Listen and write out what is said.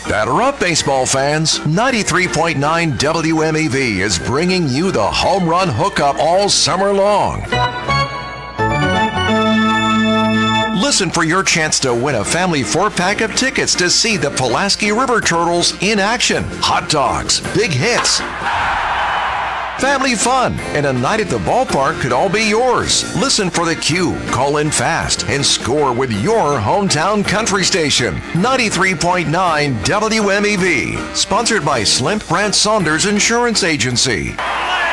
Batter up, baseball fans. 93.9 WMEV is bringing you the home run hookup all summer long. Listen for your chance to win a family 4-pack of tickets to see the Pulaski River Turtles in action. Hot dogs, big hits, family fun, and a night at the ballpark could all be yours. Listen for the cue, call in fast, and score with your hometown country station. 93.9 WMEV. Sponsored by Slimp Brand Saunders Insurance Agency.